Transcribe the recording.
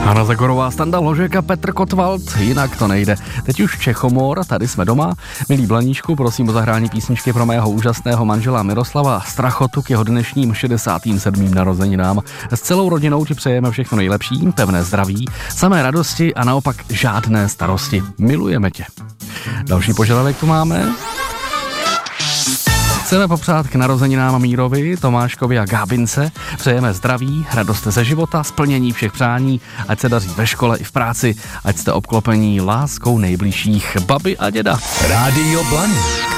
Hana Zagorová, Standa Ložek a Petr Kotwald, jinak to nejde. Teď už Čechomor, tady jsme doma. Milý Blaníčku, prosím o zahrání písničky pro mého úžasného manžela Miroslava Strachotu k jeho dnešním 67. narozeninám. S celou rodinou ti přejeme všechno nejlepší, pevné zdraví, samé radosti a naopak žádné starosti. Milujeme tě. Další požadavek tu máme. Chceme popřát k narozeninám Mírovi, Tomáškovi a Gábince. Přejeme zdraví, radost ze života, splnění všech přání, ať se daří ve škole i v práci, ať jste obklopení láskou nejbližších babi a děda. Rádio Blaník.